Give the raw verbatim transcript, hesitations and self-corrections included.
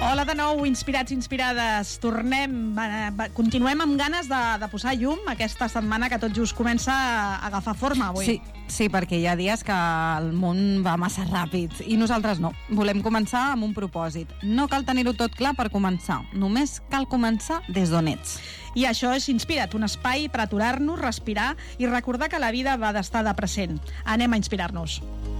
Hola de nou, inspirats, inspirades. Tornem, continuem amb ganes de, de posar llum aquesta setmana que tot just comença a agafar forma avui. Sí, sí, perquè hi ha dies que el món va massa ràpid i nosaltres no. Volem començar amb un propòsit. No cal tenir-ho tot clar per començar, només cal començar des d'on ets. I això és Inspira't, un espai per aturar-nos, respirar i recordar que la vida va d'estar de present. Anem a inspirar-nos.